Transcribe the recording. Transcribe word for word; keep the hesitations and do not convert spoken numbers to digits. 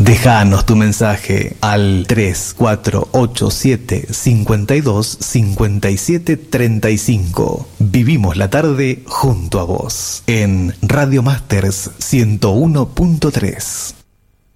Déjanos tu mensaje al tres cuatro ocho siete cincuenta y dos cincuenta y siete treinta y cinco. Vivimos la tarde junto a vos en Radio Masters ciento uno punto tres.